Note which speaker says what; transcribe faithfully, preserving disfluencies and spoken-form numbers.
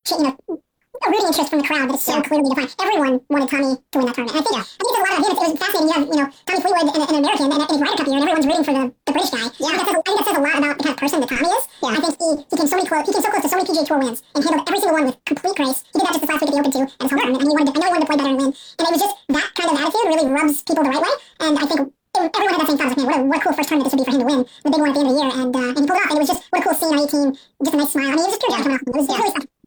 Speaker 1: you know, a rooting interest from the crowd that is so yeah. clearly defined. Everyone wanted Tommy to win that tournament. And I think, yeah. I think there's a lot of, again, it was fascinating. You have, you know, Tommy Fleetwood, an, an American, and, and he's Ryder Cup year, and everyone's rooting for the, the British guy. Yeah. I think, that says, I think that says a lot about the kind of person that Tommy is. Yeah. I think he, he came so many close, he came so close to so many P G A Tour wins, and handled every single one with complete grace. He did that just this last week at the Open too, at his home tournament, and he wanted to, I know he wanted to play better and win. And it was just that kind of attitude really rubs people the right way, and I think everyone had that same thought, like, man, what a, what a cool first tournament this would be for him to win, the big one at the end of the year, and, uh, and he pulled it off, and it was just, what a cool scene on eighteen, just a nice smile. I mean, it was just pure joy coming off. It was, yeah. it was really